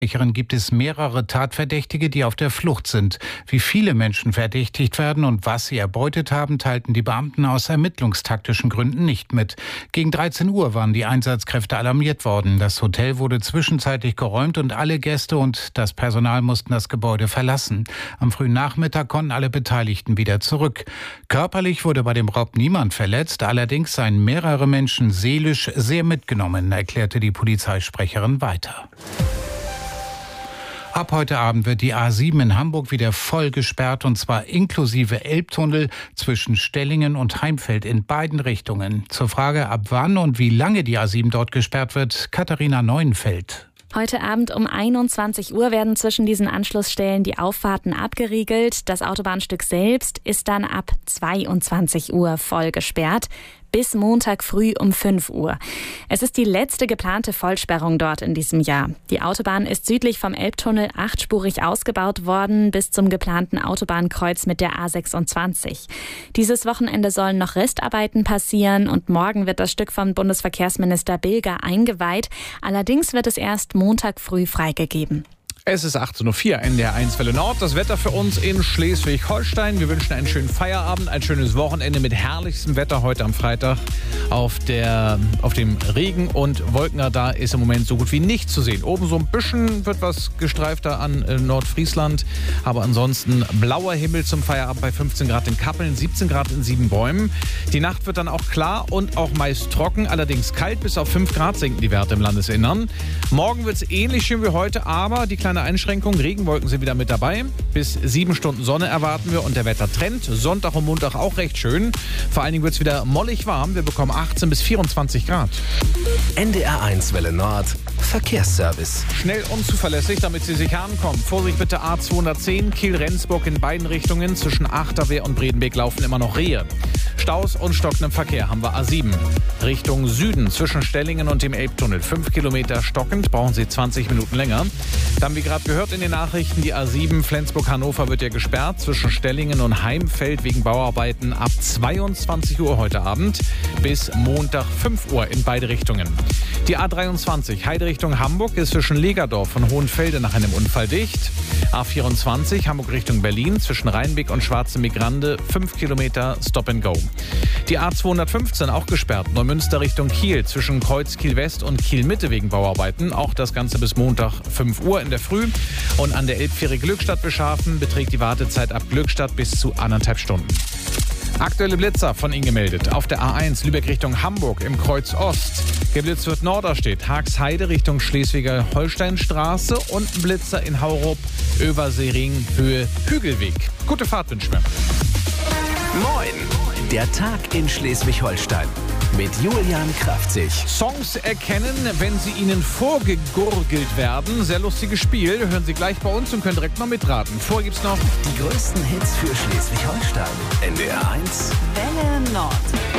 Gibt es mehrere Tatverdächtige, die auf der Flucht sind. Wie viele Menschen verdächtigt werden und was sie erbeutet haben, teilten die Beamten aus ermittlungstaktischen Gründen nicht mit. Gegen 13 Uhr waren die Einsatzkräfte alarmiert worden. Das Hotel wurde zwischenzeitlich geräumt und alle Gäste und das Personal mussten das Gebäude verlassen. Am frühen Nachmittag konnten alle Beteiligten wieder zurück. Körperlich wurde bei dem Raub niemand verletzt, allerdings seien mehrere Menschen seelisch sehr mitgenommen, erklärte die Polizeisprecherin weiter. Ab heute Abend wird die A7 in Hamburg wieder voll gesperrt, und zwar inklusive Elbtunnel zwischen Stellingen und Heimfeld in beiden Richtungen. Zur Frage, ab wann und wie lange die A7 dort gesperrt wird, Katharina Neuenfeld. Heute Abend um 21 Uhr werden zwischen diesen Anschlussstellen die Auffahrten abgeriegelt. Das Autobahnstück selbst ist dann ab 22 Uhr voll gesperrt. Bis Montag früh um 5 Uhr. Es ist die letzte geplante Vollsperrung dort in diesem Jahr. Die Autobahn ist südlich vom Elbtunnel 8-spurig ausgebaut worden bis zum geplanten Autobahnkreuz mit der A26. Dieses Wochenende sollen noch Restarbeiten passieren und morgen wird das Stück von Bundesverkehrsminister Bilger eingeweiht. Allerdings wird es erst Montag früh freigegeben. Es ist 18.04 Uhr, NDR1 Welle Nord. Das Wetter für uns in Schleswig-Holstein. Wir wünschen einen schönen Feierabend, ein schönes Wochenende mit herrlichstem Wetter heute am Freitag. Auf dem Regen- und Wolkenradar ist im Moment so gut wie nichts zu sehen. Oben so ein bisschen wird was gestreifter an Nordfriesland. Aber ansonsten blauer Himmel zum Feierabend bei 15 Grad in Kappeln, 17 Grad in Siebenbäumen. Die Nacht wird dann auch klar und auch meist trocken. Allerdings kalt, bis auf 5 Grad sinken die Werte im Landesinnern. Morgen wird es ähnlich schön wie heute, aber die kleine Einschränkung, Regenwolken sind wieder mit dabei. Bis 7 Stunden Sonne erwarten wir und der Wettertrend. Sonntag und Montag auch recht schön. Vor allen Dingen wird es wieder mollig warm. Wir bekommen 18 bis 24 Grad. NDR1 Welle Nord. Verkehrsservice. Schnell und zuverlässig, damit Sie sicher ankommen. Vorsicht bitte A210, Kiel-Rendsburg in beiden Richtungen. Zwischen Achterwehr und Bredenbeek laufen immer noch Rehe. Staus und stockendem Verkehr haben wir A7. Richtung Süden zwischen Stellingen und dem Elbtunnel. 5 Kilometer stockend, brauchen Sie 20 Minuten länger. Dann, wie gerade gehört in den Nachrichten, die A7 Flensburg-Hannover wird ja gesperrt. Zwischen Stellingen und Heimfeld wegen Bauarbeiten ab 22 Uhr heute Abend bis Montag 5 Uhr in beide Richtungen. Die A23 Heide Richtung Hamburg ist zwischen Legerdorf und Hohenfelde nach einem Unfall dicht. A24 Hamburg Richtung Berlin zwischen Rheinbeck und Schwarzenbeck-Grande 5 Kilometer Stop and Go. Die A215 auch gesperrt, Neumünster Richtung Kiel zwischen Kreuz Kiel-West und Kiel-Mitte wegen Bauarbeiten. Auch das Ganze bis Montag 5 Uhr in der Früh. Und an der Elbfähre Glückstadt-Beschafen beträgt die Wartezeit ab Glückstadt bis zu 1,5 Stunden. Aktuelle Blitzer von Ihnen gemeldet. Auf der A1 Lübeck Richtung Hamburg im Kreuz Ost. Geblitzt wird Norderstedt, Haagsheide Richtung Schleswig-Holstein-Straße und ein Blitzer in Haurup, Översee-Ring, Höhe Hügelweg. Gute Fahrt wünschen wir. Moin. Der Tag in Schleswig-Holstein. Mit Julian Kraftzig. Songs erkennen, wenn sie Ihnen vorgegurgelt werden. Sehr lustiges Spiel. Hören Sie gleich bei uns und können direkt mal mitraten. Vorher gibt's noch Die größten Hits für Schleswig-Holstein. NDR1 Welle Nord.